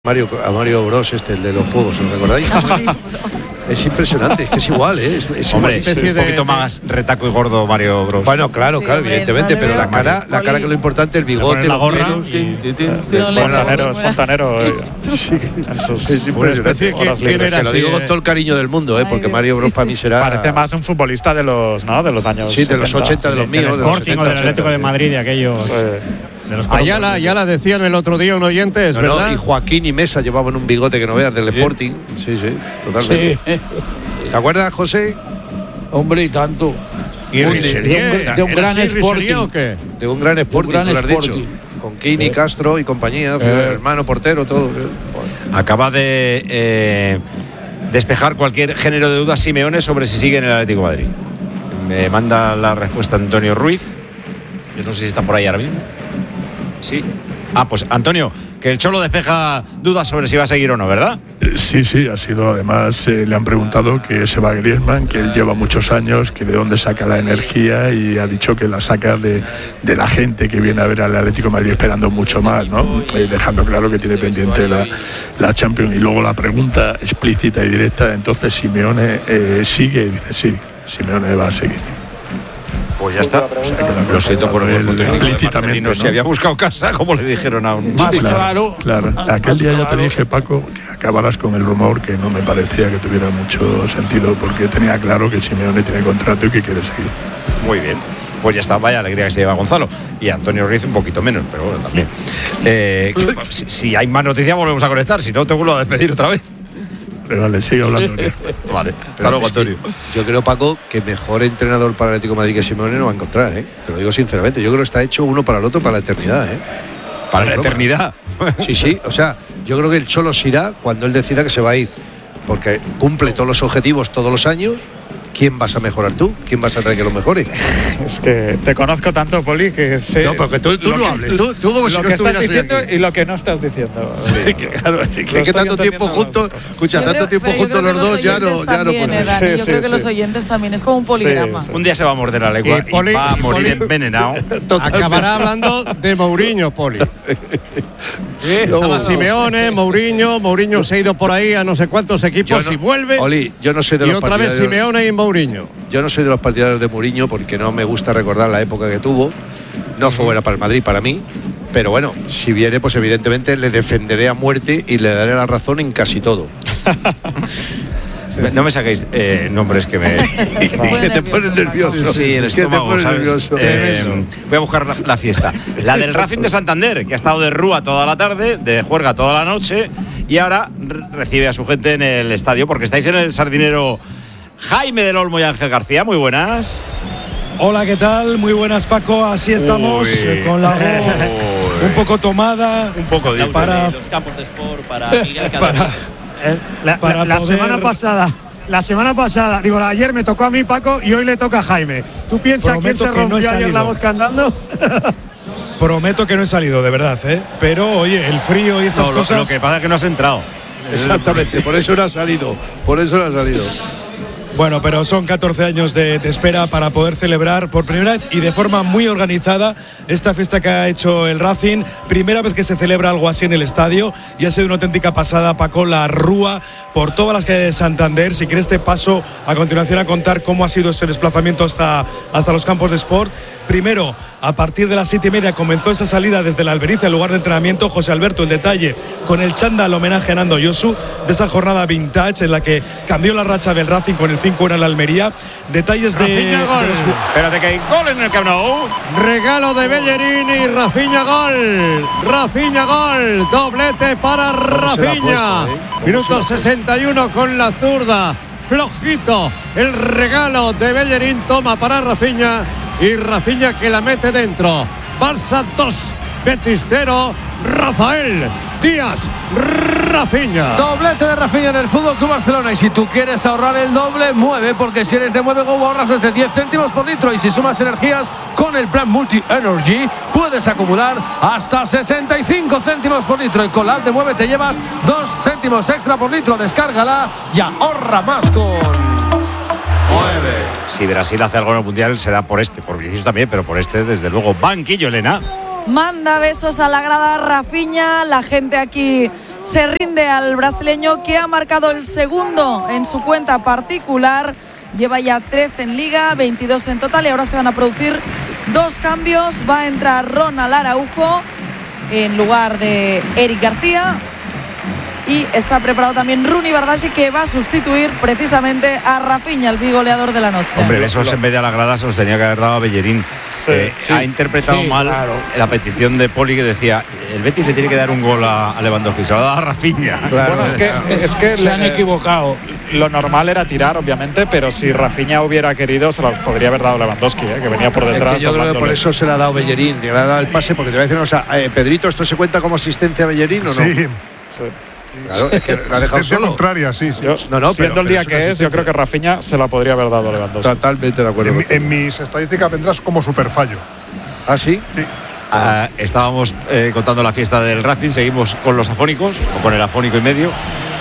A Mario Bros, el de los juegos, ¿os recordáis? Es impresionante, es que es igual, ¿eh? Hombre, es un poquito más retaco y gordo Mario Bros. Bueno, claro, Sí, claro, hombre, evidentemente, no pero la cara que es lo importante, el bigote, la los gorra pelos, fontanero. Sí, es Una impresionante. especie ¿quién era Que lo así, digo con todo el cariño del mundo, Ay, porque Mario Bros sí, para mí será. Parece más un futbolista de los años. Sí, de los 80, de los míos, del de los Sporting 70, o del Atlético de 80, Madrid, de aquellos. De los Ayala decían el otro día un oyente, es No, verdad. y Joaquín y Mesa llevaban un bigote que no veas del Sporting. Sí, totalmente. ¿Te acuerdas, José? Hombre, y tanto. ¿Y Richelieu? ¿De un gran Sporting o qué? De un gran Sporting, gran tú lo has dicho. Sporting. Con Kini, Castro y compañía, hermano portero, todo. Acaba de despejar cualquier género de duda Simeone sobre si sigue en el Atlético de Madrid. Me manda la respuesta Antonio Ruiz. Yo no sé si está por ahí ahora mismo. Sí. Pues Antonio, que el Cholo despeja dudas sobre si va a seguir o no, ¿verdad? Sí, ha sido, además le han preguntado que se va Griezmann, que él lleva muchos años, que de dónde saca la energía, y ha dicho que la saca de la gente que viene a ver al Atlético de Madrid esperando mucho más, ¿no? Dejando claro que tiene pendiente la Champions. Y luego la pregunta explícita y directa, entonces Simeone sigue, y dice sí, Simeone va a seguir. Pues ya está. Lo siento por el implícitamente, ¿no? Si había buscado casa, como le dijeron a un. Más claro. Aquel día ya te dije, Paco, que acabarás con el rumor, que no me parecía que tuviera mucho sentido, porque tenía claro que Simeone tiene contrato y que quiere seguir. Muy bien. Pues ya está, vaya alegría que se lleva Gonzalo. Y Antonio Ruiz un poquito menos, pero bueno, también. Si hay más noticias, volvemos a conectar. Si no, te vuelvo a despedir otra vez. Vale, sigue hablando. Vale, hasta luego, Antonio. Yo creo, Paco, que mejor entrenador para el Atlético de Madrid que Simeone no va a encontrar, ¿eh? Te lo digo sinceramente. Yo creo que está hecho uno para el otro para la eternidad, ¿eh? Para la eternidad. Sí. O sea, yo creo que el Cholo se irá cuando él decida que se va a ir. Porque cumple todos los objetivos todos los años. ¿Quién vas a mejorar tú? ¿Quién vas a traer que lo mejore? Es que te conozco tanto, Poli, que sé. No, porque tú no hables. Tú como si lo no que estás estuvieras diciendo aquí. y lo que no estás diciendo. Sí, claro, es que tanto tiempo juntos, tanto tiempo juntos los dos, ya no puedes. Dani, yo creo que los oyentes también, es como un poligrama. Un día se va a morder la lengua y va a morir envenenado. Acabará hablando de Mourinho, Poli. Estaba Simeone, Mourinho se ha ido por ahí a no sé cuántos equipos y vuelve. Oli, yo no soy de y los otra vez Simeone y Mourinho. Yo no soy de los partidarios de Mourinho porque no me gusta recordar la época que tuvo. No fue buena para el Madrid, para mí. Pero bueno, si viene, pues evidentemente le defenderé a muerte y le daré la razón en casi todo. No me saquéis nombres que me. Que te pones nervioso. Sí, el estómago, ¿sabes? Voy a buscar la fiesta. La del Racing de Santander, que ha estado de rúa toda la tarde, de juerga toda la noche, y ahora recibe a su gente en el estadio, porque estáis en el Sardinero. Jaime del Olmo y Ángel García, muy buenas. Hola, ¿qué tal? Muy buenas, Paco. Así estamos, con la voz un poco tomada. Un poco de para los campos de sport, para Miguel La semana pasada, ayer me tocó a mí, Paco, y hoy le toca a Jaime. ¿Tú piensas quién se rompió ayer la voz cantando? Prometo que no he salido, de verdad, ¿eh? Pero, oye, el frío y estas cosas. Lo que pasa es que no has entrado. Exactamente, por eso no ha salido. Bueno, pero son 14 años de espera para poder celebrar por primera vez y de forma muy organizada esta fiesta que ha hecho el Racing. Primera vez que se celebra algo así en el estadio y ha sido una auténtica pasada, Paco, la rúa por todas las calles de Santander. Si quieres te paso a continuación a contar cómo ha sido este desplazamiento hasta los campos de sport. Primero, a partir de las 7:30 comenzó esa salida desde la Albericia, el lugar de entrenamiento. José Alberto, el detalle, con el chándal homenaje a Nando Yosu, de esa jornada vintage en la que cambió la racha del Racing con el 5-1 en la Almería. Detalles de los... Espérate que hay gol en el Camp Nou. Regalo de Bellerín y Rafinha gol, doblete para Rafinha. Minuto 61 con la zurda, flojito el regalo de Bellerín, toma para Rafinha y Rafinha que la mete dentro. Barça 2, Betis 0, Rafael Díaz Rafinha. Doblete de Rafinha en el Fútbol Club Barcelona. Y si tú quieres ahorrar el doble, mueve, porque si eres de Mueve Go ahorras desde 10 céntimos por litro. Y si sumas energías con el plan Multi Energy, puedes acumular hasta 65 céntimos por litro. Y con la app de Mueve te llevas 2 céntimos extra por litro. Descárgala y ahorra más con Mueve. Si Brasil hace algo en el Mundial será por Vinicius también, pero por desde luego. Banquillo, Elena. Manda besos a la grada Rafinha, la gente aquí se rinde al brasileño, que ha marcado el segundo en su cuenta particular. Lleva ya 13 en Liga, 22 en total, y ahora se van a producir 2 cambios. Va a entrar Ronald Araujo en lugar de Eric García. Y está preparado también Rooney Bardghji, que va a sustituir precisamente a Rafinha, el bigoleador de la noche. Hombre, esos en vez de a la grada se los tenía que haber dado a Bellerín. Ha interpretado mal la petición de Poli, que decía: el Betis le tiene que dar un gol a Lewandowski, se lo ha dado a Rafinha. Claro, bueno, es que se han equivocado. Lo normal era tirar, obviamente, pero si Rafinha hubiera querido, se lo podría haber dado Lewandowski, que venía por detrás. Es que yo creo que por eso se le ha dado Bellerín, que le ha dado el pase, porque te voy a decir una cosa, Pedrito, ¿esto se cuenta como asistencia a Bellerín o no? Sí. Claro, es que la ha dejado solo. Contraria, sí. Yo, siendo el día que es, yo creo que Rafinha se la podría haber dado a Lewandowski. Totalmente de acuerdo. En mis estadísticas vendrás como superfallo. ¿Ah, sí? Sí. Estábamos contando la fiesta del Racing, seguimos con los afónicos, o con el afónico y medio.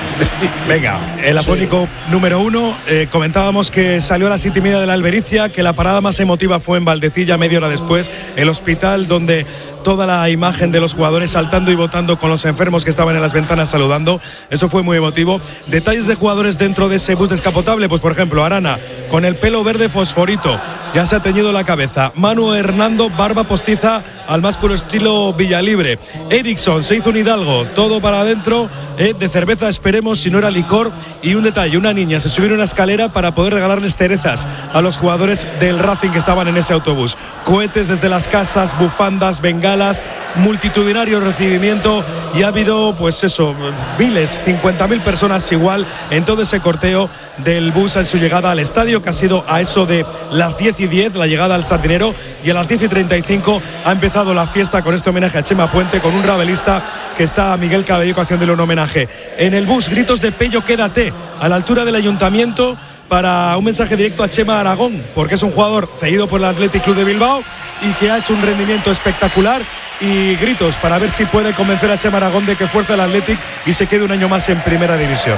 Venga, el afónico número 1. Comentábamos que salió a las 7:30 de la Albericia, que la parada más emotiva fue en Valdecilla, media hora después, el hospital, donde toda la imagen de los jugadores saltando y votando con los enfermos que estaban en las ventanas saludando. Eso fue muy emotivo. Detalles de jugadores dentro de ese bus descapotable, pues por ejemplo, Arana, con el pelo verde fosforito, ya se ha teñido la cabeza. Manu Hernando, barba postiza al más puro estilo Villalibre. Eriksson se hizo un hidalgo, todo para adentro, de cerveza, esperemos, si no era licor. Y un detalle, una niña se subió en una escalera para poder regalarles cerezas a los jugadores del Racing que estaban en ese autobús. Cohetes desde las casas, bufandas, bengalas, multitudinario recibimiento, y ha habido, pues eso, miles, 50.000 personas igual en todo ese corteo del bus en su llegada al estadio, que ha sido a eso de las 10:10, la llegada al Sardinero, y a las 10:35 ha empezado la fiesta con este homenaje a Chema Puente, con un rabelista que está a Miguel Cabelleco haciéndole un homenaje. En el bus, gritos de Pello, quédate, a la altura del ayuntamiento, para un mensaje directo a Chema Aragón, porque es un jugador cedido por el Athletic Club de Bilbao y que ha hecho un rendimiento espectacular, y gritos para ver si puede convencer a Chema Aragón de que fuerza el Athletic y se quede un año más en primera división.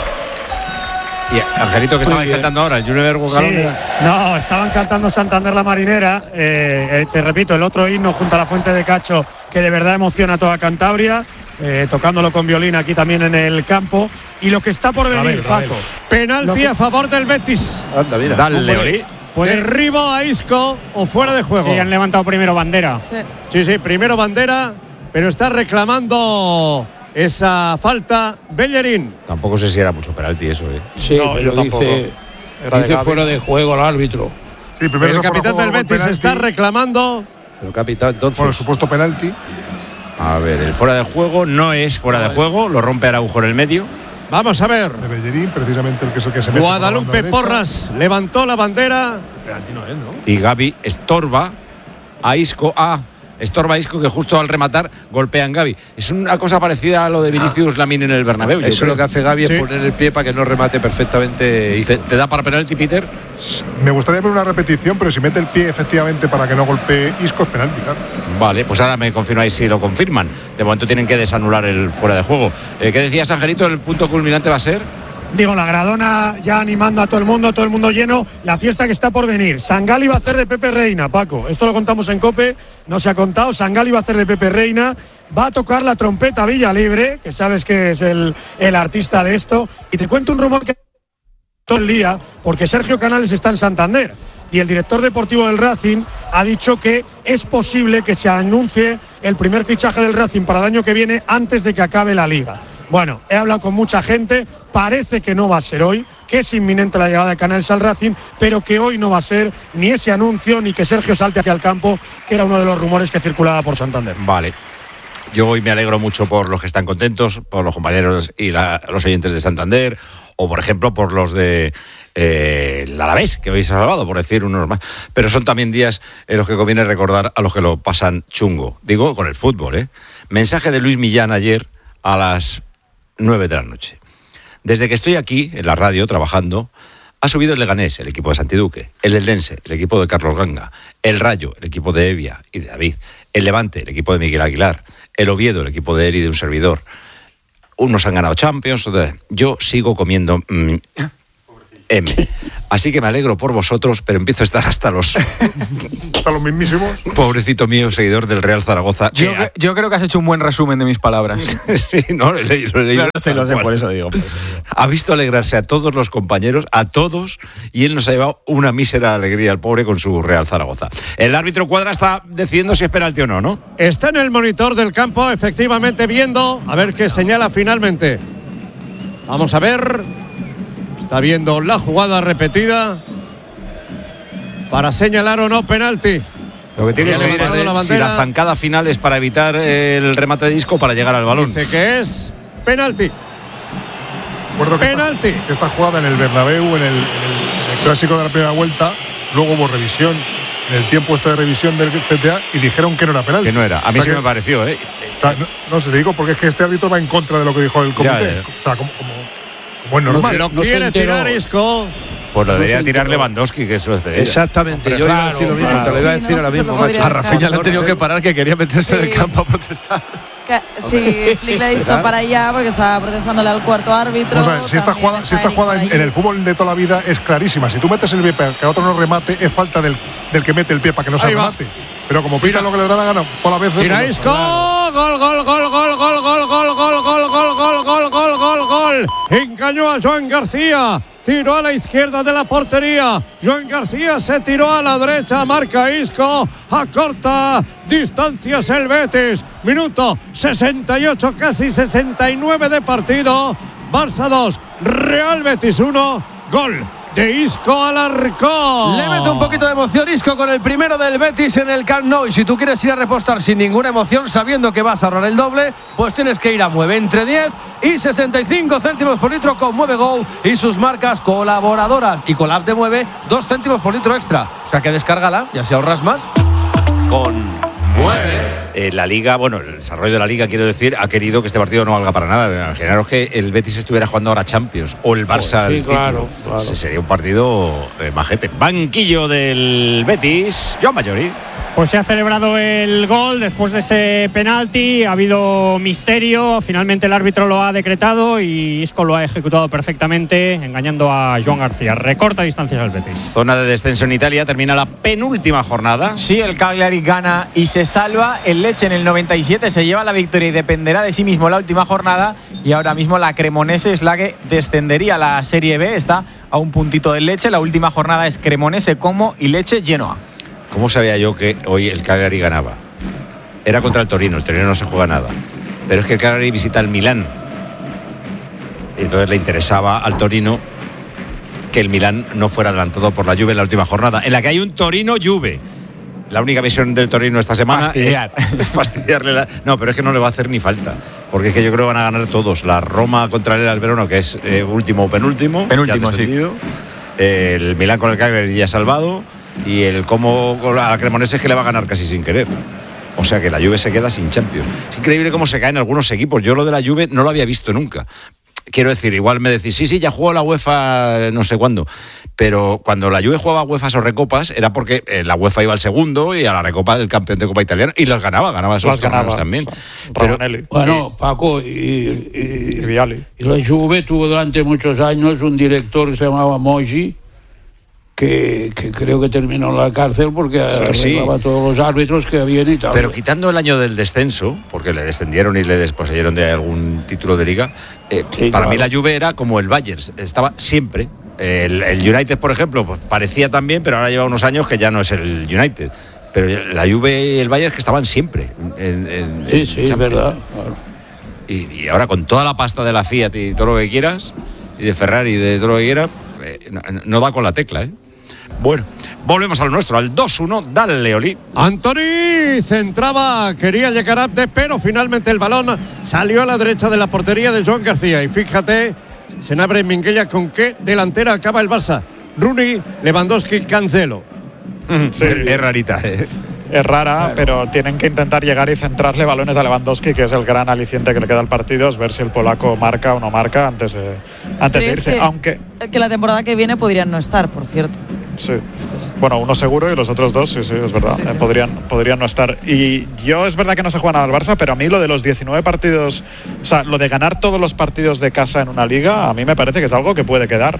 Y Angelito, que estaba cantando ahora, el Junior Bucalón. Sí, no, estaban cantando Santander la Marinera, te repito, el otro himno junto a la Fuente de Cacho, que de verdad emociona a toda Cantabria. Tocándolo con violín aquí también en el campo. Y lo que está por venir, Paco. Penalti a favor del Betis. Anda, mira. Dale, Oli. Derribo a Isco o fuera de juego. Sí, han levantado primero bandera. Sí, primero bandera, pero está reclamando esa falta Bellerín. Tampoco sé si era mucho penalti eso, Sí, no, pero dice fuera de juego el árbitro. Sí, El capitán del Betis está reclamando. Pero capitán, entonces. Por supuesto, penalti. A ver, el fuera de juego no es fuera de juego, lo rompe Araujo en el medio. Vamos a ver. De Bellerín, precisamente el que es el que se mete. Guadalupe Porras levantó la bandera. Penalti no es, ¿no? Y Gavi estorba a Isco. Estorba a Isco, que justo al rematar golpean Gavi. Es una cosa parecida a lo de Vinicius Lamine en el Bernabéu. Eso es lo que hace Gavi, es poner el pie para que no remate perfectamente. ¿Te da para penalti, Peter? Me gustaría ver una repetición, pero si mete el pie efectivamente para que no golpee Isco, es penalti, claro. Vale, pues ahora me confirmáis si lo confirman. De momento tienen que desanular el fuera de juego. ¿Qué decías, Angelito? ¿El punto culminante va a ser? Digo, la Gradona ya animando a todo el mundo lleno, la fiesta que está por venir. Sangali va a hacer de Pepe Reina, Paco. Esto lo contamos en COPE, no se ha contado. Sangali va a hacer de Pepe Reina, va a tocar la trompeta Villalibre, que sabes que es el artista de esto. Y te cuento un rumor que todo el día, porque Sergio Canales está en Santander. Y el director deportivo del Racing ha dicho que es posible que se anuncie el primer fichaje del Racing para el año que viene antes de que acabe la Liga. Bueno, he hablado con mucha gente, parece que no va a ser hoy, que es inminente la llegada de Canales al Racing, pero que hoy no va a ser ni ese anuncio ni que Sergio salte aquí al campo, que era uno de los rumores que circulaba por Santander. Vale. Yo hoy me alegro mucho por los que están contentos, por los compañeros y los oyentes de Santander, o por ejemplo por los de el Alavés, que hoy se ha salvado, por decir unos más. Pero son también días en los que conviene recordar a los que lo pasan chungo. Digo, con el fútbol, Mensaje de Luis Millán ayer a las 9 de la noche. Desde que estoy aquí, en la radio, trabajando, ha subido el Leganés, el equipo de Santiduque, el Eldense, el equipo de Carlos Ganga, el Rayo, el equipo de Evia y de David, el Levante, el equipo de Miguel Aguilar, el Oviedo, el equipo de Eri y de un servidor. Unos han ganado Champions, yo sigo comiendo M. Así que me alegro por vosotros, pero empiezo a estar hasta los mismísimos. Pobrecito mío, seguidor del Real Zaragoza. Yo creo que has hecho un buen resumen de mis palabras. Sí, no, lo he leído. Lo sé, por eso digo. Ha visto alegrarse a todos los compañeros, a todos, y él nos ha llevado una mísera alegría al pobre con su Real Zaragoza. El árbitro Cuadra está decidiendo si es penalti o no, ¿no? Está en el monitor del campo, efectivamente viendo, a ver qué señala finalmente. Vamos a ver. Está viendo la jugada repetida para señalar o no penalti. Lo que tiene que ver es si la zancada final es para evitar el remate de Isco o para llegar al balón. Dice que es penalti. Penalti. Esta jugada en el Bernabéu, en el clásico de la primera vuelta, luego hubo revisión, en el tiempo de revisión del CTA, y dijeron que no era penalti. Que no era. A mí sí me pareció, ¿eh? No sé, te digo porque es que este árbitro va en contra de lo que dijo el comité. O sea, como es normal. Lo quiere tirar Isco. Pues lo debería tirar Lewandowski, que eso es despedida. Exactamente, yo iba a decir lo mismo, te lo iba a decir ahora mismo, macho. A Rafinha le han tenido que parar, que quería meterse en el campo a protestar. Sí, Flick le ha dicho para allá porque estaba protestándole al cuarto árbitro. O sea, si esta jugada en el fútbol de toda la vida es clarísima. Si tú metes el pie para que otro no remate, es falta del que mete el pie para que no se remate. Pero como pita lo que le da la gana, toda la vez. Tira Isco, gol. Engañó a Joan García. Tiró a la izquierda de la portería. Joan García se tiró a la derecha. Marca Isco. A corta distancias el Betis. Minuto 68, casi 69 de partido. Barça 2, Real Betis 1. Gol de Isco Alarcón. Le mete un poquito de emoción Isco con el primero del Betis en el Camp Nou. Y si tú quieres ir a repostar sin ninguna emoción, sabiendo que vas a ahorrar el doble, pues tienes que ir a Mueve. Entre 10 y 65 céntimos por litro con Mueve Go y sus marcas colaboradoras. Y con la app de Mueve, 2 céntimos por litro extra. O sea que descárgala y así ahorras más. Con Mueve. La Liga, bueno, el desarrollo de la Liga, quiero decir, ha querido que este partido no valga para nada. Imaginaros que el Betis estuviera jugando ahora Champions o el Barça el título. Claro. Sería un partido majete. Banquillo del Betis, Joan Mayori. Pues se ha celebrado el gol después de ese penalti, ha habido misterio, finalmente el árbitro lo ha decretado y Isco lo ha ejecutado perfectamente, engañando a Joan García. Recorta distancias al Betis. Zona de descenso en Italia, termina la penúltima jornada. Sí, el Cagliari gana y se salva. El Lecce en el 97 se lleva la victoria y dependerá de sí mismo la última jornada. Y ahora mismo la Cremonese es la que descendería a la Serie B, está a un puntito del Lecce. La última jornada es Cremonese, Como y Lecce Genoa. ¿Cómo sabía yo que hoy el Cagliari ganaba? Era contra el Torino no se juega nada. Pero es que el Cagliari visita el Milán. Y entonces le interesaba al Torino que el Milán no fuera adelantado por la Juve en la última jornada, en la que hay un Torino-Juve. La única visión del Torino esta semana es fastidiarle no, pero es que no le va a hacer ni falta. Porque es que yo creo que van a ganar todos. La Roma contra el Verona, que es último o penúltimo. Penúltimo, sí. El Milán con el Cagliari ya salvado. Y el Como con la Cremonese es que le va a ganar casi sin querer. O sea que la Juve se queda sin Champions. Es increíble cómo se caen algunos equipos. Yo lo de la Juve no lo había visto nunca. Quiero decir, igual me decís, sí, ya jugó la UEFA no sé cuándo. Pero cuando la Juve jugaba UEFA o Recopas era porque la UEFA iba al segundo y a la Recopa el campeón de Copa Italiana y las ganaba esos torneos también. Pero, bueno, Paco y Viali. Y la Juve tuvo durante muchos años un director que se llamaba Moggi, que creo que terminó en la cárcel porque arreglaba a todos los árbitros que habían y tal. Pero quitando el año del descenso, porque le descendieron y le desposeyeron de algún título de liga, para mí la Juve era como el Bayern, estaba siempre. El United, por ejemplo, pues parecía también, pero ahora lleva unos años que ya no es el United. Pero la Juve y el Bayern que estaban siempre. Sí, es verdad. Claro. Y ahora con toda la pasta de la Fiat y todo lo que quieras, y de Ferrari y de todo lo que quieras, no da con la tecla, ¿eh? Bueno, volvemos al nuestro, al 2-1, dale, Oli. Antoni centraba, quería llegar a Abde, pero finalmente el balón salió a la derecha de la portería de Joan García. Y fíjate, Senabre Minguella, con qué delantera acaba el Barça. Rooney, Lewandowski, Cancelo. Sí. Es rarita, ¿eh? Es rara, pero tienen que intentar llegar y centrarle balones a Lewandowski, que es el gran aliciente que le queda al partido, es ver si el polaco marca o no marca antes de irse. Aunque la temporada que viene podrían no estar, por cierto. Sí. Bueno, uno seguro y los otros dos, sí, es verdad. Sí. Podrían no estar. Y yo es verdad que no se juega nada al Barça, pero a mí lo de los 19 partidos, o sea, lo de ganar todos los partidos de casa en una liga, a mí me parece que es algo que puede quedar.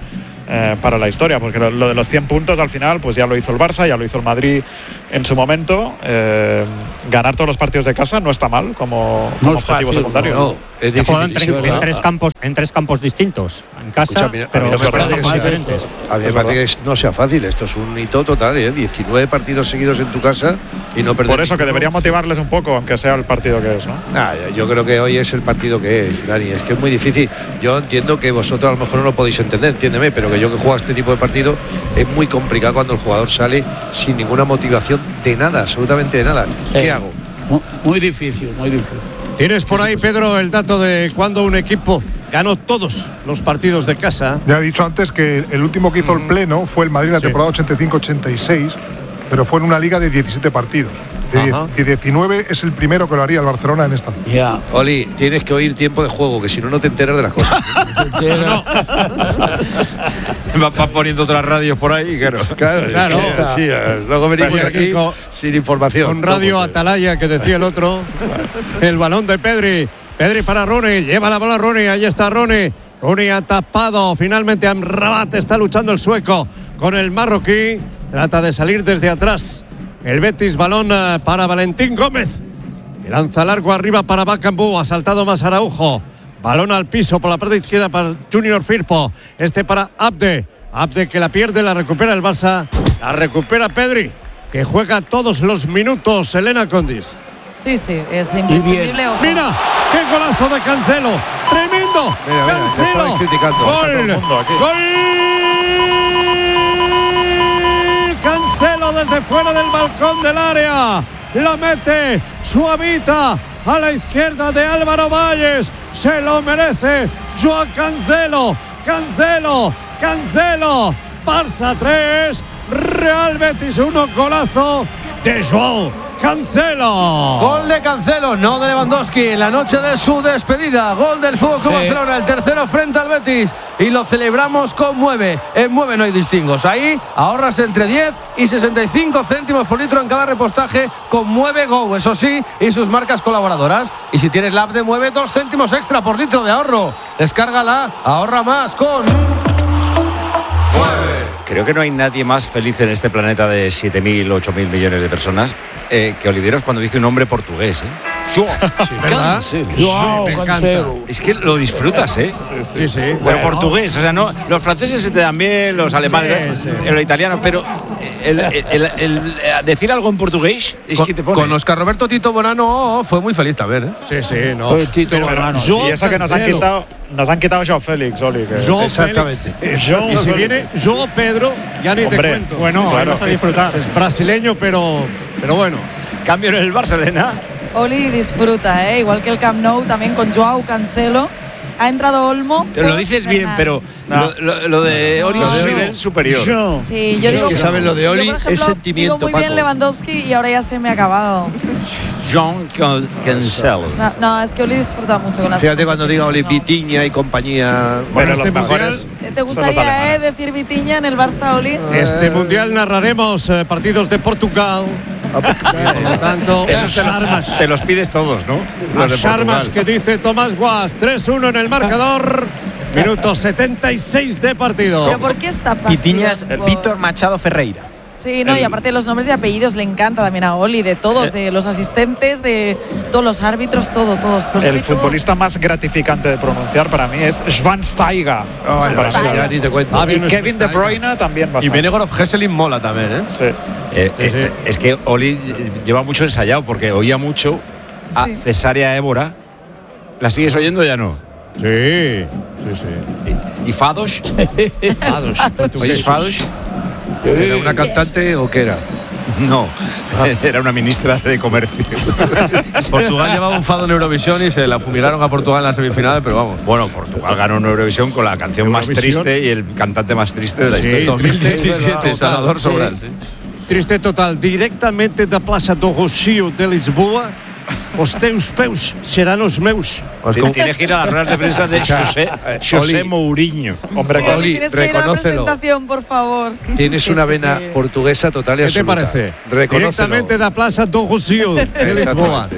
para la historia, porque lo de los 100 puntos al final pues ya lo hizo el Barça, ya lo hizo el Madrid en su momento. Ganar todos los partidos de casa no está mal como objetivo secundario. He jugado en tres campos distintos, en casa, pero no me parece campos diferentes. A mí me parece que no sea fácil. Esto es un hito total, 19 partidos seguidos en tu casa y no perder. Por eso que debería motivarles un poco, aunque sea el partido que es, ¿no? Yo creo que hoy es el partido que es, Dani. Es que es muy difícil. Yo entiendo que vosotros a lo mejor no lo podéis entender, entiéndeme, pero que yo que juego este tipo de partido es muy complicado cuando el jugador sale sin ninguna motivación de nada, absolutamente de nada. ¿Qué hago? Muy difícil, muy difícil. ¿Tienes por ahí, Pedro, el dato de cuando un equipo ganó todos los partidos de casa? Ya he dicho antes que el último que hizo el pleno fue el Madrid en la temporada 85-86, pero fue en una liga de 17 partidos. De 19 es el primero que lo haría el Barcelona en esta. Oli, tienes que oír tiempo de juego, que si no, no te enteras de las cosas. Va poniendo otras radios por ahí, claro. Sí, luego venimos aquí sin información. Con Radio Atalaya, que decía el otro. El balón de Pedri. Pedri para Rooney. Lleva la bola a Rooney. Ahí está Rooney. Rooney ha tapado. Finalmente Amrabat está luchando el sueco con el marroquí. Trata de salir desde atrás. El Betis, balón para Valentín Gómez. Y lanza largo arriba para Bakambu. Ha saltado más Araujo. Balón al piso por la parte izquierda para Junior Firpo. Este para Abde. Abde que la pierde, la recupera el Barça. La recupera Pedri, que juega todos los minutos. Elena Condis. Sí, es imprescindible. Mira, qué golazo de Cancelo. Tremendo. Cancelo. Gol. Cancelo desde fuera del balcón del área. La mete, suavita a la izquierda de Álvaro Valles. Se lo merece Joao Cancelo. Cancelo. Barça 3, Real Betis 1. Golazo de Joao Cancelo. Gol de Cancelo, no de Lewandowski, en la noche de su despedida. Gol del Fútbol Club Barcelona, el tercero frente al Betis. Y lo celebramos con 9. En 9 no hay distingos. Ahí ahorras entre 10 y 65 céntimos por litro en cada repostaje con Mueve Go, eso sí, y sus marcas colaboradoras. Y si tienes la app de Mueve, 2 céntimos extra por litro de ahorro. Descárgala, ahorra más con Mueve. Creo que no hay nadie más feliz en este planeta de 7.000, 8.000 millones de personas que Oliveros cuando dice un nombre portugués. Joao Cancelo. Es que lo disfrutas, Sí. Pero portugués, o sea, no. Los franceses se te dan bien, los alemanes, los italianos, pero el decir algo en portugués es que te pone. Con Oscar Roberto Tito Bonano fue muy feliz también, Sí, no. Tito Bonano. Y eso que nos han quitado Joao Félix, Oli. Exactamente. Y si viene Joao Pedro, ya ni te cuento. Bueno, vamos a disfrutar. Es brasileño, pero bueno. Cambio en el Barça, Elena. Oli disfruta, igual que el Camp Nou, también con Joao Cancelo. Ha entrado Olmo. Lo dices bien, pero lo de Oli es un nivel superior. Sí, yo digo que sabes lo de Oli, yo, por ejemplo, es sentimiento. Digo muy bien Lewandowski y ahora ya se me ha acabado. Joao Cancelo. No, es que Oli disfruta mucho con las. Fíjate cuando diga Oli, Vitinha y compañía. Bueno, los mejores. ¿Te gustaría decir Vitinha en el Barça, Oli? Este mundial narraremos partidos de Portugal. Por lo tanto, te los pides todos, ¿no? Las armas que dice Tomás Guas. 3-1 en el marcador. Minuto 76 de partido. ¿Pero por qué está pasión? Vitinha es Víctor Machado Ferreira. Sí, y aparte los nombres y apellidos le encanta también a Oli, de todos, de los asistentes, de todos los árbitros, todos. El futbolista más gratificante de pronunciar para mí es Schweinsteiger. Ya ni te cuento. Y Kevin De Bruyne también bastante. Y Venegorov Hesselin mola también, Sí. Es que Oli lleva mucho ensayado porque oía mucho a Cesárea Évora. ¿La sigues oyendo ya no? Sí. ¿Y Fados? ¿Oyes Fados? ¿Era una cantante o qué era? No, era una ministra de comercio. Portugal llevaba un fado en Eurovisión y se la fumigaron a Portugal en la semifinal, pero vamos. Bueno, Portugal ganó en Eurovisión con la canción más triste y el cantante más triste de la historia. 2017, Salvador Sobral. Triste total. Directamente da Plaça do Rocio de Lisboa. Os teus peus serán os meus. Tiene que ir a las ruedas de prensa de José Mourinho. Hombre, Oli, tienes que ir a la presentación, por favor. Tienes una vena portuguesa total y ¿Qué te absoluta. parece? Reconócelo. Directamente da Plaça do Rocio de Lisboa.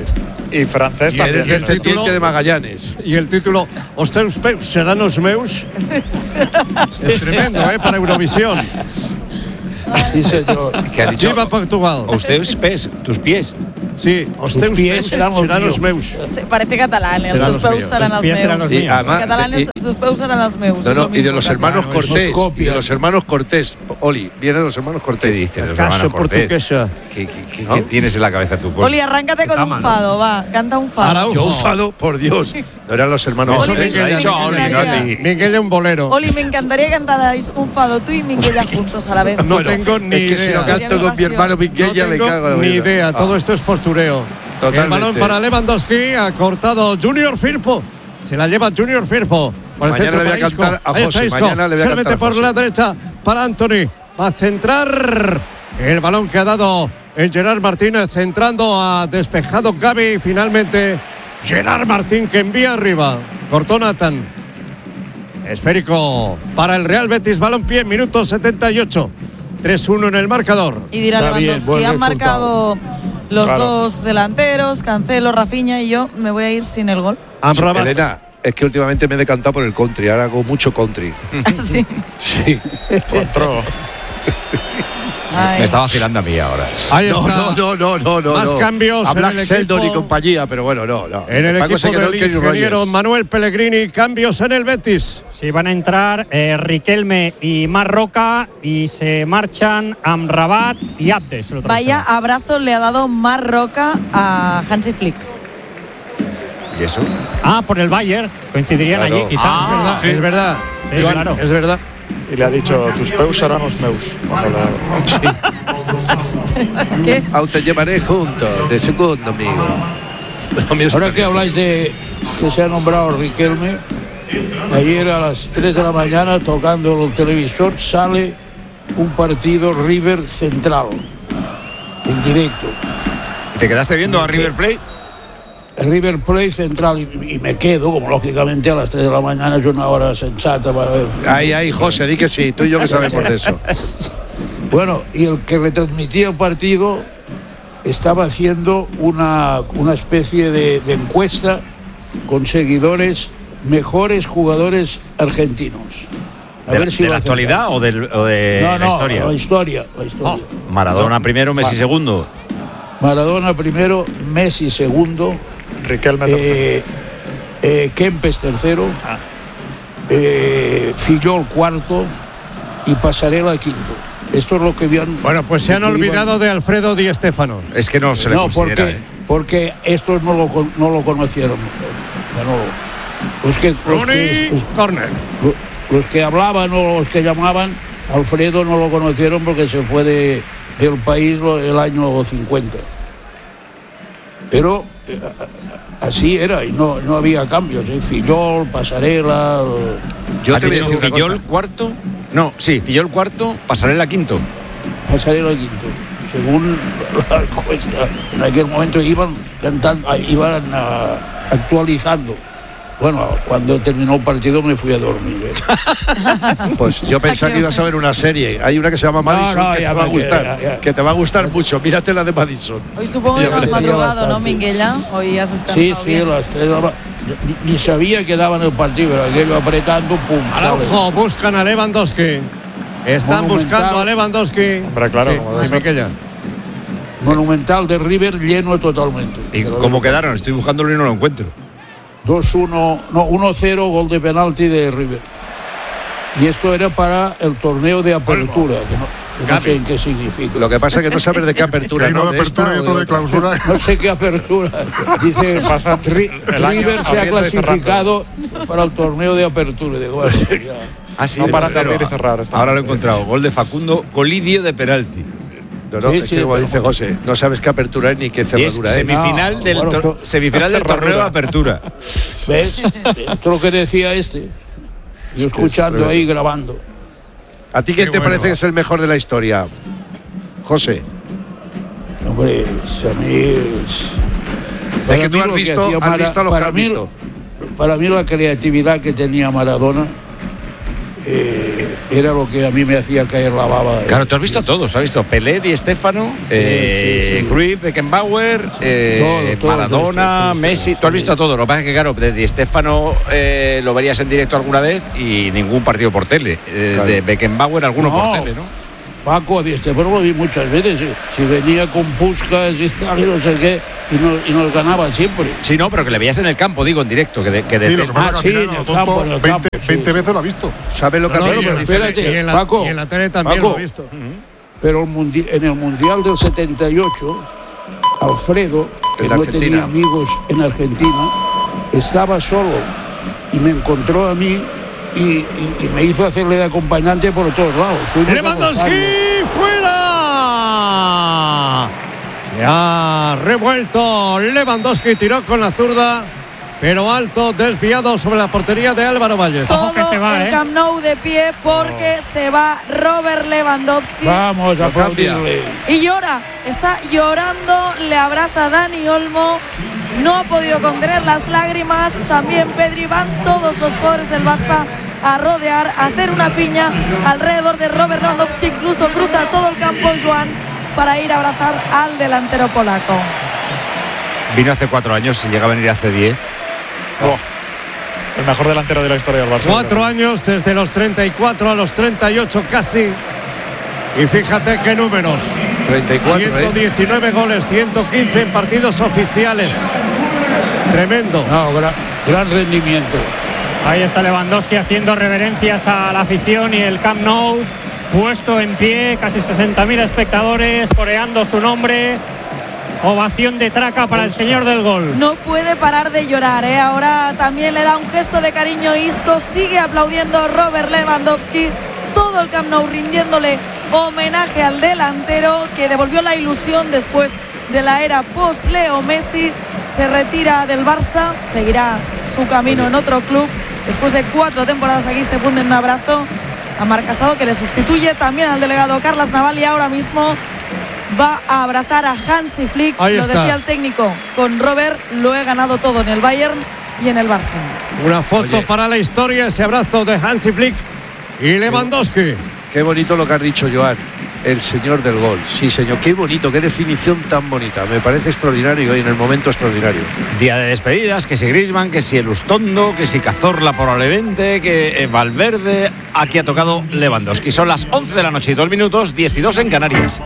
Y francés y también. eres descendiente de Magallanes. Y el título, «Os teus peus serán los meus». Es tremendo, para Eurovisión. Sí, señor. ¿Qué has dicho? Viva Portugal. Os teus pes, tus pies. Sí, os teus peus serán los meus. Sí, parece catalán, els Serán teus los peus míos. seran els Tus pies serán meus. los míos. además, En catalán, els teus peus seran els meus. No, es lo no, y de mismo los casi. hermanos Cortés. copia. Y de los hermanos Cortés. Oli, viene de los hermanos ¿Qué Cortés. dices? Los Caso hermanos Cortés. portuguesa. ¿Qué tienes en la cabeza tú? Oli, arráncate con un fado, va, canta un fado. Araujo. Yo un fado, por Dios. No eran los hermanos Oli, Cortés. me ha dicho Oli, no a ti. Miguel de un bolero. Oli, me encantaría que cantarais un fado tú y Minguella juntos a la vez. No Bueno, tengo ni es que si idea. lo canto con mi hermano Minguella No le tengo cago en la ni vida. idea, todo esto es postureo. Totalmente. El balón para Lewandowski, ha cortado Junior Firpo. Se la lleva Junior Firpo. Por el Mañana centro le voy a para Isco. cantar a Ahí está José, Isco. mañana le voy a Se cantar mete a por José. la derecha para Anthony. Va a centrar el balón que ha dado el Gerard Martínez, centrando a despejado Gavi. Finalmente Gerard Martín que envía arriba. Cortó Nathan. Esférico para el Real Betis, balón-pie, minuto 78. 3-1 en el marcador. Y dirá Está bien, Lewandowski, buen han resultado. marcado los Claro. dos delanteros, Cancelo, Rafinha, y yo me voy a ir sin el gol. Amrabat. Elena, es que últimamente me he decantado por el country. Ahora hago mucho country. Así. Sí. Control. Me está vacilando a mí ahora. Ahí No, está. no. Más cambios A en Black el Sheldon equipo. y compañía, pero bueno, no. En el Paco se equipo quedó del en Kenny ingeniero Rogers. Manuel Pellegrini, cambios en el Betis. Sí, van a entrar Riquelme y Marroca y se marchan Amrabat y Abdes. el otro Vaya extremo. abrazo le ha dado Marc Roca a Hansi Flick. ¿Y eso? Ah, por el Bayern. Coincidirían Claro. allí, quizás. Es verdad. Sí, Joan, claro. Es verdad. Y le ha dicho, tus peus serán los meus. Cuando ¿Qué? Aún te llevaré juntos, de segundo, amigo. Lo mío es Ahora italiano. que habláis de que se ha nombrado Riquelme, ayer a las 3 de la mañana tocando el televisor sale un partido River Central en directo. ¿Te quedaste viendo a River Plate? El River Plate Central y me quedo, como lógicamente a las 3 de la mañana es una hora sensata para ver. Ahí, José, di que sí. Tú y yo que sabemos de eso. Bueno, y el que retransmitía el partido estaba haciendo una especie de encuesta con seguidores, mejores jugadores argentinos. A ver si ¿De lo la acertáis. actualidad o de No, la historia? La historia. Maradona primero, Messi segundo. Maradona primero, Messi segundo, Riquelme tercero. Kempes tercero, Fillol cuarto y Pasarela quinto. Esto es lo que habían. Bueno, pues se han olvidado de Alfredo Di Stéfano. Es que no se le considera. Porque estos no lo conocieron. Manolo. Los que hablaban o los que llamaban, Alfredo no lo conocieron porque se fue del país el año 50. Pero así era y no había cambios. Fillol, Pasarela. Yo te digo Fillol cuarto. No, sí, Fillol cuarto, Pasarela quinto. Pasarela quinto. Según la encuesta, en aquel momento iban actualizando. Bueno, cuando terminó el partido me fui a dormir. Pues yo pensaba que ibas a ver una serie. Hay una que se llama Madison que te va a gustar. Que te va a gustar mucho. Mírate la de Madison. Hoy supongo que no has madrugado, ¿no, Minguella? Hoy has descansado. Sí, bien. a las 3 de la ni sabía que daban el partido, pero aquello apretando, pum. Araujo, buscan a Lewandowski. Están buscando a Lewandowski. Hombre, claro, Sí, como debe sí, ser. Miquella. Monumental de River lleno totalmente. ¿Y cómo quedaron? Estoy buscándolo y no lo encuentro. 1-0, gol de penalti de River. Y esto era para el torneo de apertura, que no sé en qué significa. Lo que pasa es que no sabes de qué apertura. Hay uno ¿no? de apertura y otro de clausura. No sé qué apertura. Dice, el año River se ha abriendo y clasificado para el torneo de apertura. Y digo, bueno, ya. Ah, sí, No de paran de cero. abrir y cerrar. Ahora lo he encontrado. Gol de Facundo Colidio de penalti. No, Sí, es sí, que como pero dice José, no sabes qué apertura es ni qué Y es cerradura es. semifinal, No, del, bueno, semifinal del torneo de apertura. ¿Ves? Esto es lo que decía este. Yo escuchando ahí, grabando. ¿A ti quién Qué te bueno. parece que es el mejor de la historia? José. Hombre, a mí Es que tú has visto a los que has visto. Para mí la creatividad que tenía Maradona era lo que a mí me hacía caer la baba. Claro, tú has visto todos, tú has visto Pelé, Di Stéfano, Cruyff, Beckenbauer, Maradona, Messi, tú has visto todo. Lo que pasa es que, claro, de Di Stéfano lo verías en directo alguna vez y ningún partido por tele. De Beckenbauer, alguno por tele, ¿no? Paco, Di Stéfano lo vi muchas veces. Si venía con Puskás y no sé qué, y nos ganaba siempre. Sí, no, pero que le veías en el campo, digo, en directo. Que sí, lo que pasa es que en el campo, 20 veces lo ha visto. ¿Sabes lo que espérate, Paco, y en la tele también Paco, lo he visto. Pero en el Mundial del 78, Alfredo, que no tenía amigos en Argentina, estaba solo y me encontró a mí y me hizo hacerle de acompañante por todos lados. ¡Lewandowski fuera! Ya revuelto. Lewandowski tiró con la zurda, pero alto, desviado sobre la portería de Álvaro Valles. Todo que se va, el Camp Nou de pie porque se va Robert Lewandowski. Vamos a aplaudirle. Y llora, está llorando, le abraza Dani Olmo. No ha podido contener las lágrimas. También Pedri, van todos los jugadores del Barça a rodear, a hacer una piña alrededor de Robert Lewandowski. Incluso cruza todo el campo Joan para ir a abrazar al delantero polaco. Vino hace 4 años y llega a venir hace 10. El mejor delantero de la historia del Barça. 4 años, desde los 34 a los 38 casi. Y fíjate qué números. 34, 119 goles, 115 en partidos oficiales. Tremendo. No, gran rendimiento. Ahí está Lewandowski haciendo reverencias a la afición y el Camp Nou puesto en pie, casi 60.000 espectadores coreando su nombre. Ovación de traca para el señor del gol. No puede parar de llorar, ¿eh? Ahora también le da un gesto de cariño Isco. Sigue aplaudiendo Robert Lewandowski. Todo el Camp Nou rindiéndole homenaje al delantero que devolvió la ilusión después de la era post-Leo Messi. Se retira del Barça, seguirá su camino en otro club. Después de 4 temporadas aquí se funde en un abrazo a Marc Casado, que le sustituye también al delegado Carles Naval, y ahora mismo va a abrazar a Hansi Flick. Ahí lo está. Decía el técnico, con Robert lo he ganado todo en el Bayern y en el Barça. Una foto para la historia, ese abrazo de Hansi Flick y Lewandowski. Qué bonito lo que has dicho, Joan. El señor del gol. Sí, señor. Qué bonito, qué definición tan bonita. Me parece extraordinario y en el momento extraordinario. Día de despedidas, que si Griezmann, que si Elustondo, que si Cazorla probablemente, que Valverde. Aquí ha tocado Lewandowski. Son las 11 de la noche y 2 minutos, 12 en Canarias.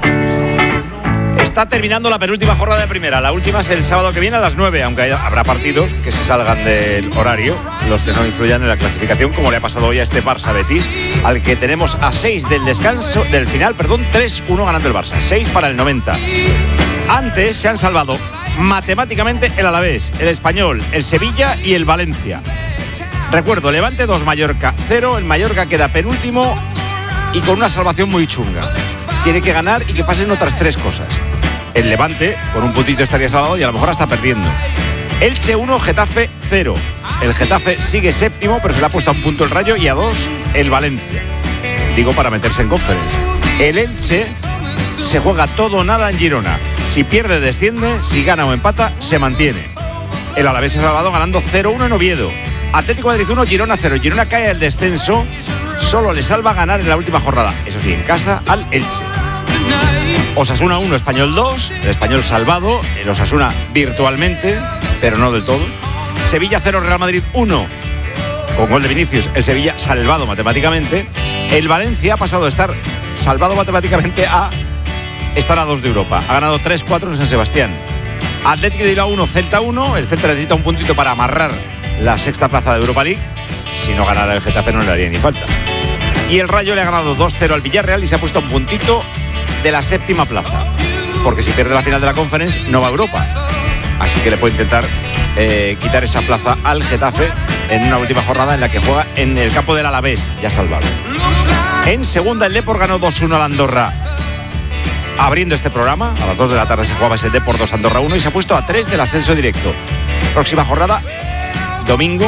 Está terminando la penúltima jornada de primera. La última es el sábado que viene a las 9, aunque habrá partidos que se salgan del horario, los que no influyan en la clasificación, como le ha pasado hoy a este Barça Betis, al que tenemos a 6 del descanso, del final, 3-1 ganando el Barça, 6 para el 90. Antes se han salvado matemáticamente el Alavés, el Español, el Sevilla y el Valencia. Recuerdo, Levante 2, Mallorca 0, el Mallorca queda penúltimo y con una salvación muy chunga. Tiene que ganar y que pasen otras 3 cosas. El Levante, con un puntito estaría salvado y a lo mejor hasta perdiendo. Elche 1, Getafe 0. El Getafe sigue séptimo, pero se le ha puesto a un punto el Rayo y a 2 el Valencia. Digo, para meterse en Conference. El Elche se juega todo o nada en Girona. Si pierde, desciende. Si gana o empata, se mantiene. El Alavés se ha salvado ganando 0-1 en Oviedo. Atlético de Madrid 1, Girona 0. Girona cae al descenso. Solo le salva ganar en la última jornada. Eso sí, en casa al Elche. Osasuna 1, Español 2, el Español salvado, el Osasuna virtualmente, pero no del todo. Sevilla 0, Real Madrid 1, con gol de Vinicius, el Sevilla salvado matemáticamente. El Valencia ha pasado de estar salvado matemáticamente a estar a 2 de Europa. Ha ganado 3-4 en San Sebastián. Atlético de Bilbao 1, Celta 1, el Celta necesita un puntito para amarrar la 6ª plaza de Europa League. Si no ganara el Getafe no le haría ni falta. Y el Rayo le ha ganado 2-0 al Villarreal y se ha puesto un puntito de la 7ª plaza, porque si pierde la final de la Conference no va a Europa, así que le puede intentar quitar esa plaza al Getafe en una última jornada en la que juega en el campo del Alavés, ya salvado. En segunda, el Depor ganó 2-1 al Andorra, abriendo este programa. A las 2 de la tarde se jugaba ese Depor 2, Andorra 1, y se ha puesto a 3 del ascenso directo. Próxima jornada, domingo,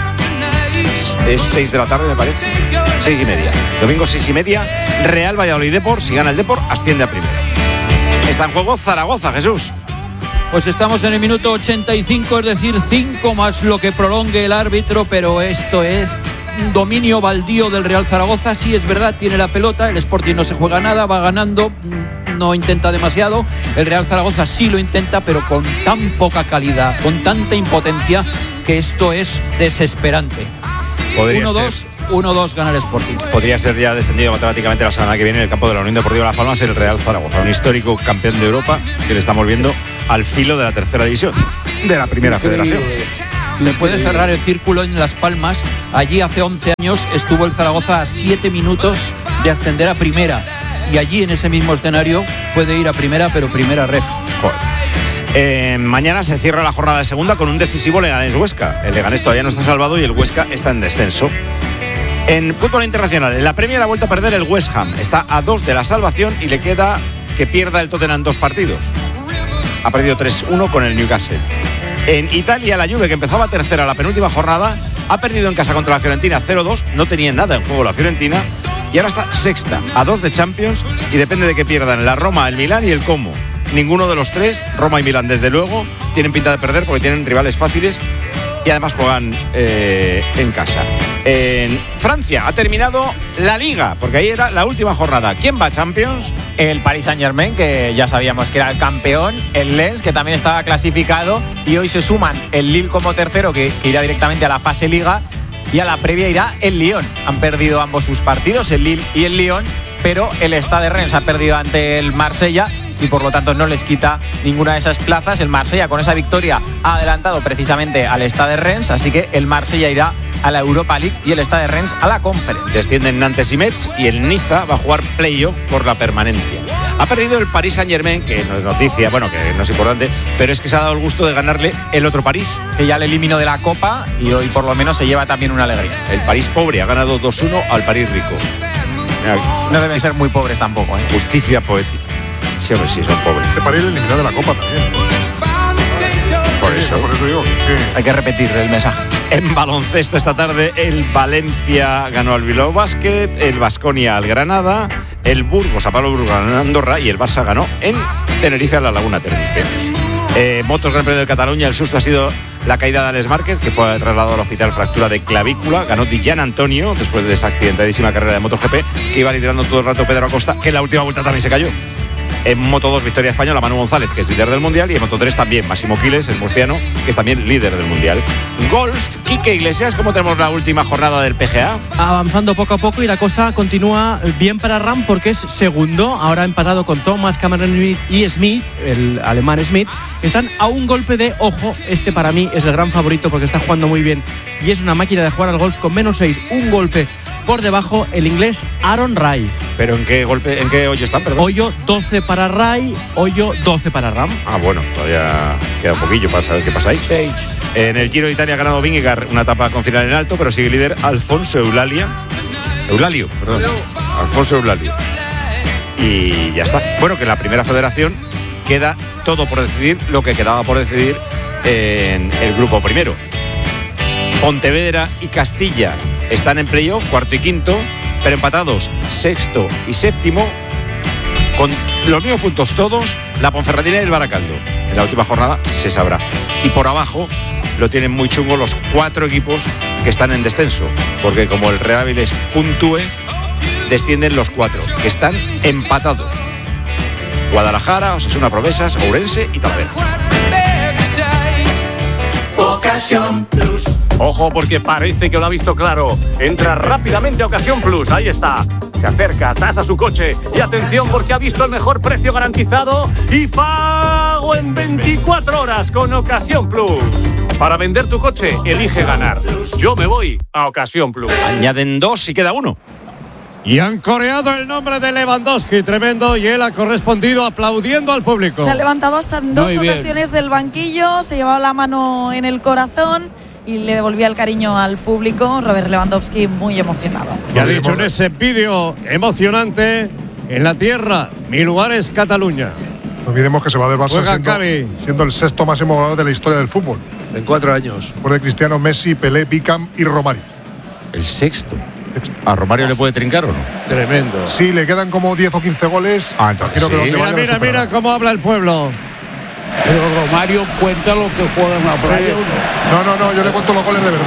es 6 de la tarde me parece, 6:30. Domingo 6:30, Real Valladolid Depor. Si gana el Depor, asciende a primera. Está en juego Zaragoza, Jesús. Pues estamos en el minuto 85, es decir, 5 más lo que prolongue el árbitro, pero esto es dominio baldío del Real Zaragoza. Sí, es verdad, tiene la pelota, el Sporting no se juega nada, va ganando, no intenta demasiado. El Real Zaragoza sí lo intenta, pero con tan poca calidad, con tanta impotencia, que esto es desesperante. 1-2 gana el Sporting. Podría ser ya descendido matemáticamente la semana que viene en el campo de la Unión Deportiva Las Palmas el Real Zaragoza, un histórico campeón de Europa que le estamos viendo al filo de la tercera división de la primera federación. Se puede cerrar el círculo en Las Palmas. Allí hace 11 años estuvo el Zaragoza a 7 minutos de ascender a primera, y allí en ese mismo escenario puede ir a primera, pero primera ref. Mañana se cierra la jornada de segunda con un decisivo Leganés-Huesca. El Leganés todavía no está salvado y el Huesca está en descenso. En fútbol internacional, en la Premier ha vuelto a perder el West Ham. Está a 2 de la salvación y le queda que pierda el Tottenham 2 partidos. Ha perdido 3-1 con el Newcastle. En Italia, la Juve, que empezaba tercera la penúltima jornada, ha perdido en casa contra la Fiorentina 0-2. No tenía nada en juego la Fiorentina y ahora está sexta, a 2 de Champions, y depende de que pierdan la Roma, el Milán y el Como. Ninguno de los tres, Roma y Milán desde luego, tienen pinta de perder porque tienen rivales fáciles y además juegan en casa. En Francia ha terminado la Liga, porque ahí era la última jornada. ¿Quién va a Champions? El Paris Saint-Germain, que ya sabíamos que era el campeón, el Lens, que también estaba clasificado, y hoy se suman el Lille como tercero, que irá directamente a la fase Liga, y a la previa irá el Lyon. Han perdido ambos sus partidos, el Lille y el Lyon, pero el Stade de Rennes ha perdido ante el Marsella y por lo tanto no les quita ninguna de esas plazas. El Marsella con esa victoria ha adelantado precisamente al Stade de Rennes, así que el Marsella irá a la Europa League y el Stade de Rennes a la Conference. Descienden Nantes y Metz y el Niza va a jugar playoff por la permanencia. Ha perdido el Paris Saint-Germain, que no es noticia, bueno, que no es importante, pero es que se ha dado el gusto de ganarle el otro París, que ya le eliminó de la Copa y hoy por lo menos se lleva también una alegría. El París pobre ha ganado 2-1 al París rico. Mira, no deben ser muy pobres tampoco, ¿eh? Justicia poética. Sí, hombre, sí, son pobres. El París le eliminó de la Copa también. Por eso digo. Hay que repetir el mensaje. En baloncesto esta tarde el Valencia ganó al Bilbao Basket, el Baskonia al Granada, el Burgos a Pablo Burgos ganó a Andorra y el Barça ganó en Tenerife a la Laguna Tenerife. Motos Gran Premio de Cataluña, el susto ha sido la caída de Alex Márquez, que fue trasladado al hospital fractura de clavícula. Ganó Dijan Antonio después de esa accidentadísima carrera de MotoGP que iba liderando todo el rato Pedro Acosta, que en la última vuelta también se cayó. En Moto2 victoria española Manu González, que es líder del Mundial, y en Moto3 también Máximo Quiles, el murciano, que es también líder del Mundial. Golf, Quique Iglesias, ¿cómo tenemos la última jornada del PGA? Avanzando poco a poco y la cosa continúa bien para Ram porque es segundo, ahora empatado con Thomas, Cameron y Smith, el alemán Smith, que están a un golpe de ojo. Este para mí es el gran favorito porque está jugando muy bien y es una máquina de jugar al golf con -6, un golpe por debajo el inglés Aaron Rai. ¿Pero en qué hoyo están, perdón? Hoyo 12 para Rai, hoyo 12 para Ram. Ah, bueno, todavía queda un poquillo para saber qué pasa ahí. Sí. En el Giro de Italia ha ganado Vingegaard, una etapa con final en alto, pero sigue líder Alfonso Eulalio. Alfonso Eulalio. Y ya está. Bueno, que en la primera federación queda todo por decidir, lo que quedaba por decidir en el grupo primero. Pontevedra y Castilla están en playoff, cuarto y quinto, pero empatados sexto y séptimo, con los mismos puntos todos, la Ponferradina y el Baracaldo. En la última jornada se sabrá. Y por abajo lo tienen muy chungo los 4 equipos que están en descenso, porque como el Real Avilés puntúe, descienden los 4, que están empatados. Guadalajara, Osasuna, Promesas, Ourense y Talavera. Ocasión Plus. Ojo, porque parece que lo ha visto claro. Entra rápidamente a Ocasión Plus. Ahí está. Se acerca, tasa su coche. Y atención, porque ha visto el mejor precio garantizado y pago en 24 horas con Ocasión Plus. Para vender tu coche, elige ganar. Yo me voy a Ocasión Plus. Añaden 2 y queda 1. Y han coreado el nombre de Lewandowski, tremendo, y él ha correspondido aplaudiendo al público. Se ha levantado hasta en 2 ocasiones del banquillo, se llevaba la mano en el corazón y le devolvía el cariño al público. Robert Lewandowski muy emocionado. Y ha dicho en ese vídeo emocionante: en la tierra, mi lugar es Cataluña. No olvidemos que se va del Barça siendo el sexto máximo goleador de la historia del fútbol. En 4 años. Después de Cristiano, Messi, Pelé, Beckham y Romario. El sexto. ¿A Romario le puede trincar o no? Tremendo. Sí, le quedan como 10 o 15 goles. Entonces sí. Mira cómo habla el pueblo. Pero Romario cuenta lo que juega en la playa. No, yo le cuento los goles de verdad.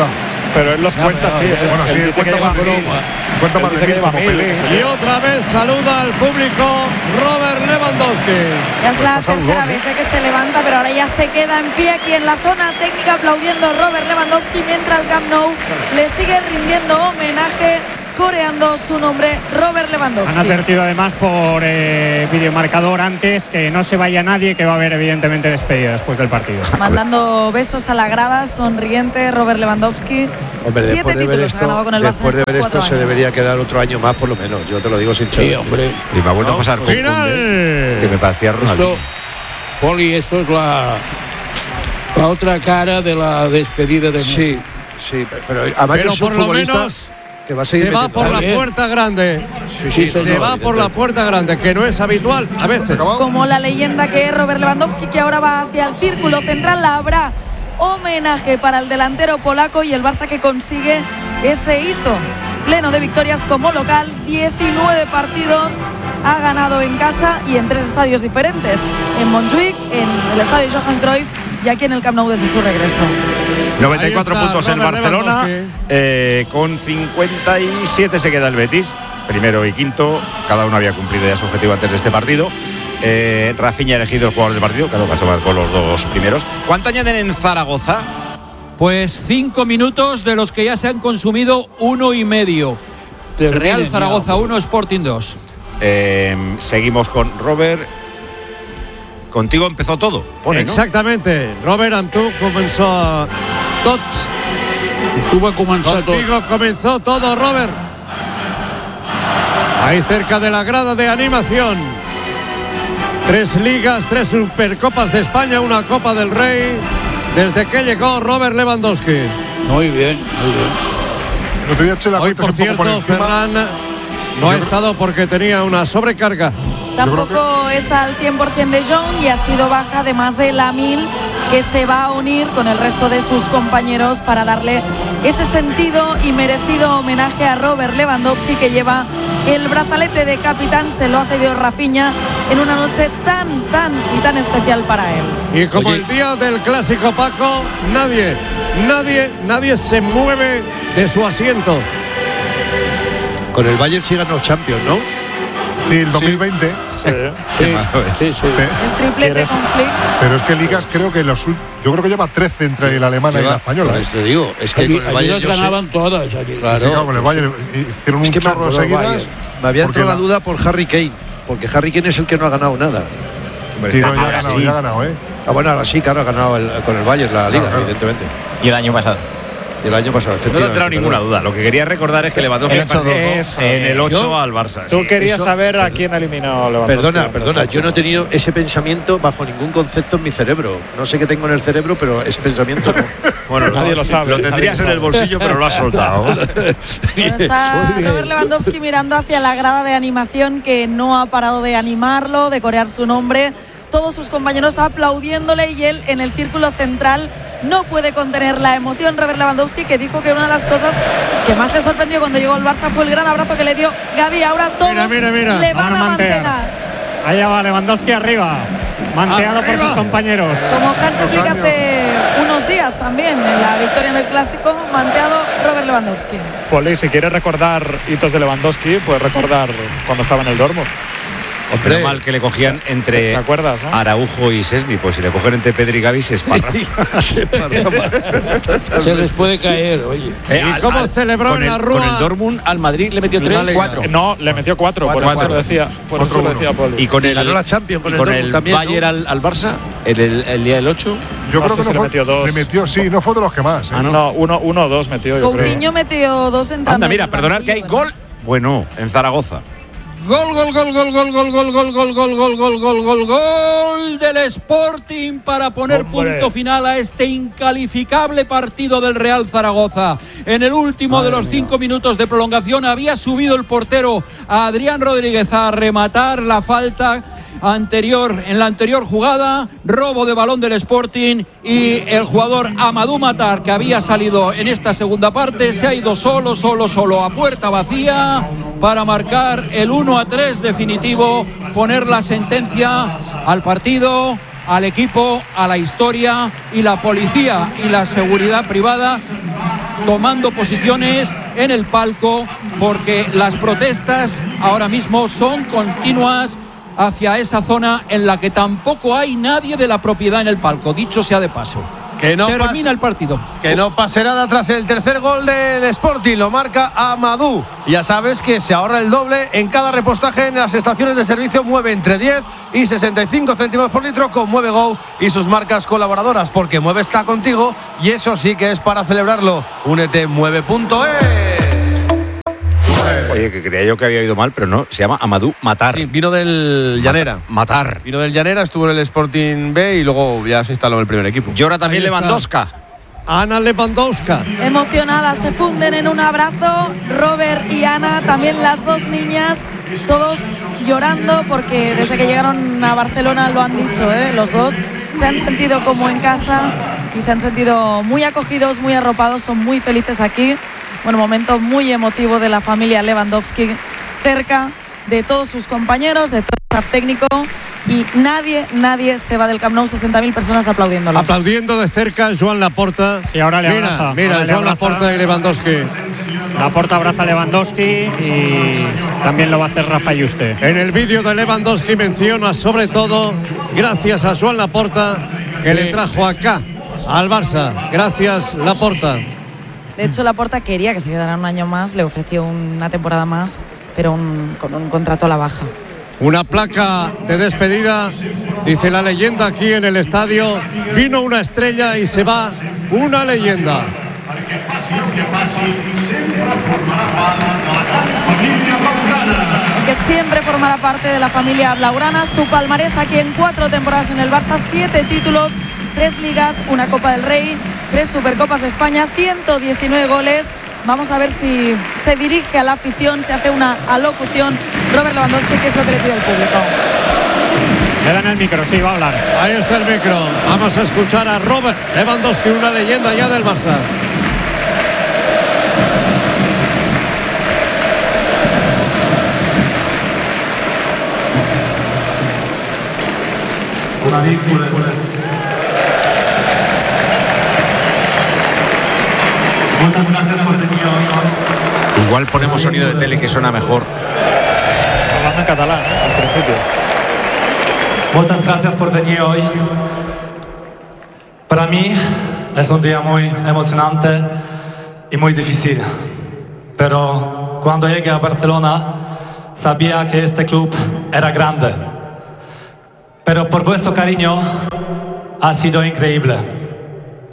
Pero él los cuenta así. Bueno, sí, él cuenta más de mí. Cuenta más de mí como Pelé. Y otra vez saluda al público Robert Lewandowski. Ya es la tercera vez que se levanta, pero ahora ya se queda en pie aquí en la zona técnica aplaudiendo Robert Lewandowski, mientras el Camp Nou le sigue rindiendo homenaje, coreando su nombre, Robert Lewandowski. Han advertido además por videomarcador antes que no se vaya nadie, que va a haber evidentemente despedida después del partido. Mandando besos a la grada, sonriente Robert Lewandowski. Hombre, 7 títulos ha ganado con el Barça. Después de ver esto se debería quedar otro año más por lo menos, yo te lo digo sinceramente. Sí, hombre. Y me ha vuelto a pasar con ¡Final! Koundé, que me parecía Ronaldo. Poli, esto es la otra cara de la despedida de Messi. Sí, pero además Pero es un por lo futbolista menos que va a seguir se va metiendo por la goles. puerta grande. Sí, se señor, va por la puerta grande, que no es habitual a veces. Como la leyenda que es Robert Lewandowski, que ahora va hacia el círculo central. Habrá homenaje para el delantero polaco y el Barça que consigue ese hito pleno de victorias como local. 19 partidos ha ganado en casa y en 3 estadios diferentes: en Montjuic, en el estadio Johan Cruyff y aquí en el Camp Nou desde su regreso. 94 Ahí está puntos el Robert Barcelona, con 57 se queda el Betis, primero y quinto, cada uno había cumplido ya su objetivo antes de este partido. Rafinha ha elegido el jugador del partido, claro, pasó con los 2 primeros. ¿Cuánto añaden en Zaragoza? Pues 5 minutos, de los que ya se han consumido 1,5. Real Zaragoza 1, Sporting 2. Seguimos con Robert. Contigo empezó todo, pone, ¿no? Exactamente. Robert, amb tu comenzó tot. Tu va començar tot. Contigo comenzó todo, Robert. Ahí cerca de la grada de animación. 3 ligas, 3 Supercopas de España, una Copa del Rey. Desde que llegó Robert Lewandowski. Muy bien, muy bien. El otro día eché la Hoy, cuenta por un poco por cierto, encima. Ferran no ha estado porque tenía una sobrecarga. Tampoco está al 100% de Jong y ha sido baja, además de Lamil, que se va a unir con el resto de sus compañeros para darle ese sentido y merecido homenaje a Robert Lewandowski, que lleva el brazalete de capitán. Se lo ha cedido Rafinha en una noche tan especial para él. Y como el día del clásico, Paco, nadie se mueve de su asiento. Con el Bayern sí ganó Champions, ¿no? Sí, el 2020. Sí. El triplete con Flick. Pero es que ligas creo que yo creo que lleva 13 entre la alemana y la española. Pues te digo, es que Allí, con el Bayern allí yo las sé. ganaban todas. Allí. Claro, con el Bayern hicieron es un que chorro con el seguidas. Bayern. Me había entrado la duda por Harry Kane, porque Harry Kane es el que no ha ganado nada. Sí, no, ya ha ganado, ¿eh? Ah, bueno, ahora sí, claro, ha ganado con el Bayern la Liga, claro. evidentemente. Y el año pasado. Y el año pasado, No te ha entrado ninguna duda. Lo que quería recordar es que Lewandowski en el 8 al Barça. Tú querías Eso- saber a quién eliminó Lewandowski. Perdona, yo no he tenido ese pensamiento bajo ningún concepto en mi cerebro. No sé qué tengo en el cerebro, pero ese pensamiento no. Bueno, Nadie lo sabe. Lo tendrías en el bolsillo, pero lo has soltado. Bueno, está Robert Lewandowski mirando hacia la grada de animación, que no ha parado de animarlo, de corear su nombre. Todos sus compañeros aplaudiéndole y él en el círculo central no puede contener la emoción. Robert Lewandowski, que dijo que una de las cosas que más le sorprendió cuando llegó al Barça fue el gran abrazo que le dio Gavi. Ahora todos Mira. le van a mantear. mantener. Allá va Lewandowski arriba, manteado por sus compañeros. Como Hans Flick hace unos días también en la victoria en el Clásico, manteado Robert Lewandowski. Poli, si quieres recordar hitos de Lewandowski, puedes recordar cuando estaba en el Dortmund. Hombre, mal que le cogían entre ¿te acuerdas, no? Araujo y Szczęsny, pues si le cogen entre Pedri y Gavi se esparra. Se les puede caer, oye. ¿Y cómo celebró en la Rúa? Con el Dortmund al Madrid le metió 3, 4. No, le metió 4, por eso lo decía. Por eso lo decía Poli. Y con el, Ganó la Champions con el con Dortmund el también, ¿no? Bayern al Barça, el día del 8. Yo No creo sé que si no le fue. metió 2. Le metió, sí, no fue de los que más. No, uno o dos metió, yo creo. Coutinho metió 2 entrando. Anda, mira, desde el perdonad que hay banquillo. gol. Bueno, en Zaragoza. Gol del Sporting para poner punto final a este incalificable partido del Real Zaragoza. En el último de los 5 minutos de prolongación había subido el portero a Adrián Rodríguez a rematar la falta en la anterior jugada, robo de balón del Sporting, y el jugador Amadou Matar, que había salido en esta segunda parte, se ha ido solo a puerta vacía para marcar el 1-3 definitivo, poner la sentencia al partido, al equipo, a la historia, y la policía y la seguridad privada tomando posiciones en el palco, porque las protestas ahora mismo son continuas hacia esa zona en la que tampoco hay nadie de la propiedad en el palco, dicho sea de paso. Que no termina el partido. Que no pase nada tras el tercer gol del Sporting. Lo marca Amadou. Ya sabes que se ahorra el doble en cada repostaje en las estaciones de servicio Mueve, entre 10 y 65 céntimos por litro con Mueve Go y sus marcas colaboradoras, porque Mueve está contigo y eso sí que es para celebrarlo. Únete en mueve.es. Oye, que creía yo que había ido mal, pero no, se llama Amadou Matar. Sí, vino del Llanera. Matar. Vino del Llanera, estuvo en el Sporting B y luego ya se instaló en el primer equipo. Llora también Lewandowski. Ana Lewandowski. Emocionadas, se funden en un abrazo Robert y Ana, también las dos niñas, todos llorando porque desde que llegaron a Barcelona lo han dicho, los dos se han sentido como en casa y se han sentido muy acogidos, muy arropados, son muy felices aquí. Bueno, momento muy emotivo de la familia Lewandowski, cerca de todos sus compañeros, de todo el staff técnico, y nadie se va del Camp Nou, 60.000 personas aplaudiéndolos. Aplaudiendo de cerca Joan Laporta. Sí, ahora le abraza. Mira, Joan Laporta y Lewandowski. Laporta abraza a Lewandowski y también lo va a hacer Rafa Yuste. En el vídeo de Lewandowski menciona sobre todo, gracias a Joan Laporta, que le trajo acá al Barça. Gracias, Laporta. De hecho, Laporta quería que se quedara un año más, le ofreció una temporada más, pero con un contrato a la baja. Una placa de despedida, dice la leyenda aquí en el estadio. Vino una estrella y se va una leyenda. Que siempre formará parte de la familia blaugrana. Su palmarés aquí en 4 temporadas en el Barça, 7 títulos, 3 ligas, una Copa del Rey, 3 Supercopas de España, 119 goles. Vamos a ver si se dirige a la afición, se hace una alocución Robert Lewandowski, que es lo que le pide el público. Le dan el micro, sí, va a hablar. Ahí está el micro. Vamos a escuchar a Robert Lewandowski, una leyenda ya del Barça. Igual ponemos sonido de tele que suena mejor. Hablando en catalán, al principio. Muchas gracias por venir hoy. Para mí es un día muy emocionante y muy difícil. Pero cuando llegué a Barcelona sabía que este club era grande. Pero por vuestro cariño ha sido increíble.